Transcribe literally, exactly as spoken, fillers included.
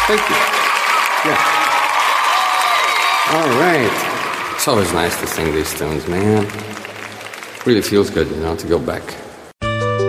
Thank you. Yeah. All right. It's always nice to sing these tunes, man. Really feels good, you know, to go back.